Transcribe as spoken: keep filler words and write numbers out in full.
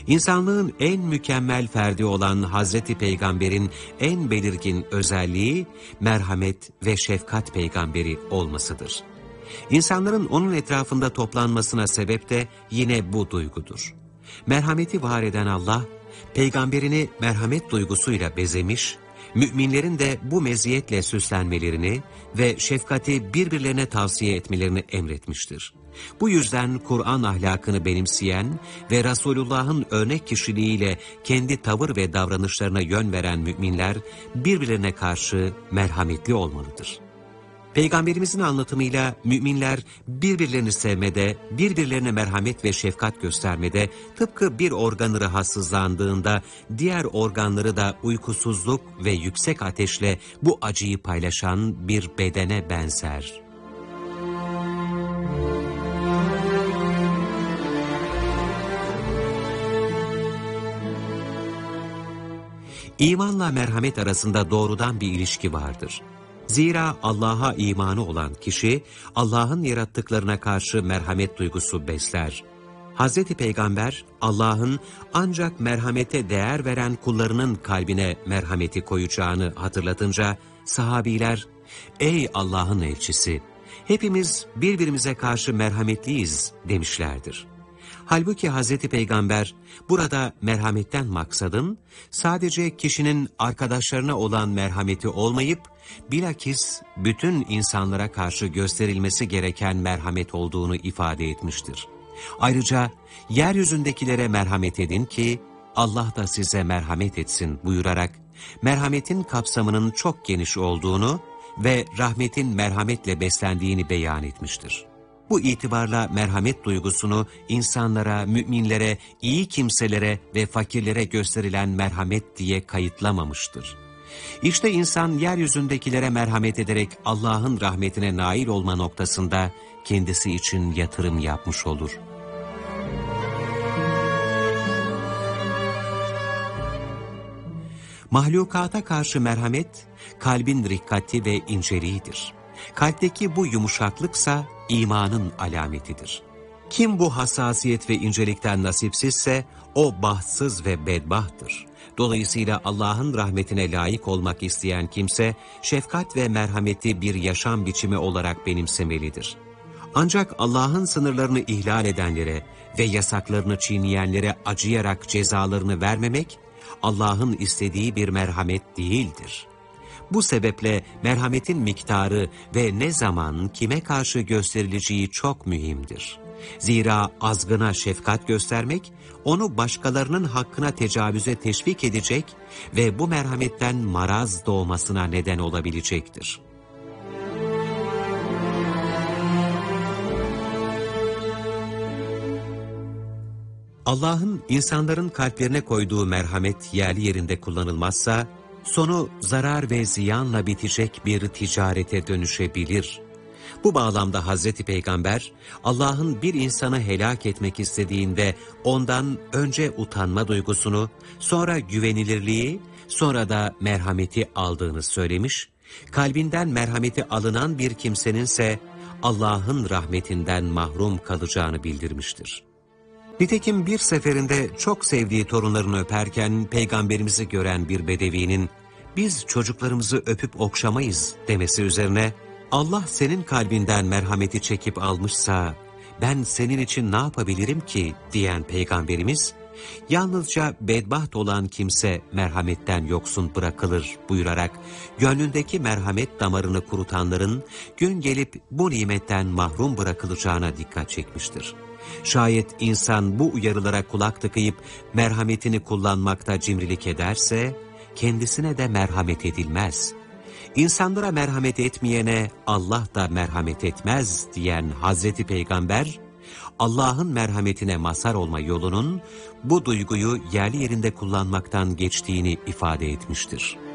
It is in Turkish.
İnsanlığın en mükemmel ferdi olan Hazreti Peygamber'in en belirgin özelliği merhamet ve şefkat peygamberi olmasıdır. İnsanların onun etrafında toplanmasına sebep de yine bu duygudur. Merhameti var eden Allah, peygamberini merhamet duygusuyla bezemiş, müminlerin de bu meziyetle süslenmelerini ve şefkati birbirlerine tavsiye etmelerini emretmiştir. Bu yüzden Kur'an ahlakını benimseyen ve Resulullah'ın örnek kişiliğiyle kendi tavır ve davranışlarına yön veren müminler birbirlerine karşı merhametli olmalıdır. Peygamberimizin anlatımıyla müminler birbirlerini sevmede, birbirlerine merhamet ve şefkat göstermede, tıpkı bir organı rahatsızlandığında diğer organları da uykusuzluk ve yüksek ateşle bu acıyı paylaşan bir bedene benzer. İmanla merhamet arasında doğrudan bir ilişki vardır. Zira Allah'a imanı olan kişi, Allah'ın yarattıklarına karşı merhamet duygusu besler. Hazreti Peygamber, Allah'ın ancak merhamete değer veren kullarının kalbine merhameti koyacağını hatırlatınca, sahabiler, "Ey Allah'ın elçisi, hepimiz birbirimize karşı merhametliyiz," demişlerdir. Halbuki Hazreti Peygamber, burada merhametten maksadın, sadece kişinin arkadaşlarına olan merhameti olmayıp, bilakis bütün insanlara karşı gösterilmesi gereken merhamet olduğunu ifade etmiştir. Ayrıca, yeryüzündekilere merhamet edin ki, Allah da size merhamet etsin buyurarak, merhametin kapsamının çok geniş olduğunu ve rahmetin merhametle beslendiğini beyan etmiştir. Bu itibarla merhamet duygusunu insanlara, müminlere, iyi kimselere ve fakirlere gösterilen merhamet diye kayıtlamamıştır. İşte insan yeryüzündekilere merhamet ederek Allah'ın rahmetine nail olma noktasında kendisi için yatırım yapmış olur. Mahlukata karşı merhamet, kalbin rikkati ve inceliğidir. Kalpteki bu yumuşaklıksa imanın alametidir. Kim bu hassasiyet ve incelikten nasipsizse o bahtsız ve bedbahttır. Dolayısıyla Allah'ın rahmetine layık olmak isteyen kimse, şefkat ve merhameti bir yaşam biçimi olarak benimsemelidir. Ancak Allah'ın sınırlarını ihlal edenlere ve yasaklarını çiğneyenlere acıyarak cezalarını vermemek, Allah'ın istediği bir merhamet değildir. Bu sebeple merhametin miktarı ve ne zaman kime karşı gösterileceği çok mühimdir. Zira azgına şefkat göstermek, onu başkalarının hakkına tecavüze teşvik edecek ve bu merhametten maraz doğmasına neden olabilecektir. Allah'ın insanların kalplerine koyduğu merhamet yerli yerinde kullanılmazsa, sonu zarar ve ziyanla bitecek bir ticarete dönüşebilir. Bu bağlamda Hazreti Peygamber, Allah'ın bir insanı helak etmek istediğinde ondan önce utanma duygusunu, sonra güvenilirliği, sonra da merhameti aldığını söylemiş, kalbinden merhameti alınan bir kimseninse Allah'ın rahmetinden mahrum kalacağını bildirmiştir. Nitekim bir seferinde çok sevdiği torunlarını öperken Peygamberimizi gören bir bedevinin, "Biz çocuklarımızı öpüp okşamayız," demesi üzerine, "Allah senin kalbinden merhameti çekip almışsa, ben senin için ne yapabilirim ki?" diyen Peygamberimiz, "Yalnızca bedbaht olan kimse merhametten yoksun bırakılır," buyurarak, gönlündeki merhamet damarını kurutanların gün gelip bu nimetten mahrum bırakılacağına dikkat çekmiştir. Şayet insan bu uyarılara kulak tıkayıp merhametini kullanmakta cimrilik ederse, kendisine de merhamet edilmez. İnsanlara merhamet etmeyene Allah da merhamet etmez diyen Hazreti Peygamber, Allah'ın merhametine mazhar olma yolunun bu duyguyu yerli yerinde kullanmaktan geçtiğini ifade etmiştir.